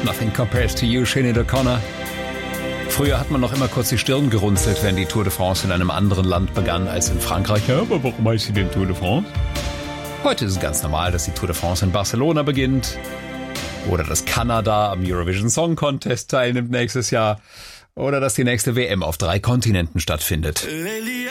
Nothing compares to you, Sinead O'Connor. Früher hat man noch immer kurz die Stirn gerunzelt, wenn die Tour de France in einem anderen Land begann als in Frankreich. Ja, aber warum heißt sie denn Tour de France? Heute ist es ganz normal, dass die Tour de France in Barcelona beginnt. Oder dass Kanada am Eurovision Song Contest teilnimmt nächstes Jahr. Oder dass die nächste WM auf 3 Kontinenten stattfindet.